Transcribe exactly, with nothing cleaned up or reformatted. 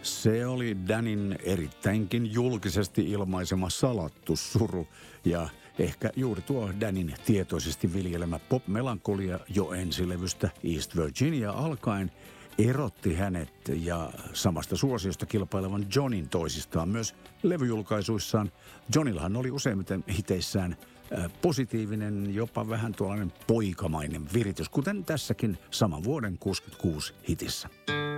Se oli Danin erittäinkin julkisesti ilmaisema salattu suru ja ehkä juuri tuo Danin tietoisesti viljelemä pop-melankolia jo ensilevystä East Virginia alkaen erotti hänet ja samasta suosiosta kilpailevan Johnin toisistaan myös levyjulkaisuissaan. Johnillahan oli useimmiten hiteissään positiivinen, jopa vähän tuollainen poikamainen viritys, kuten tässäkin saman vuoden kuusikymmentäkuusi hitissä.